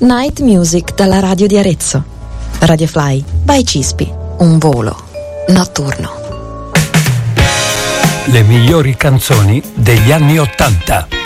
Night Music dalla radio di Arezzo. Radio Fly by Cispi, un volo notturno. Le migliori canzoni degli anni '80.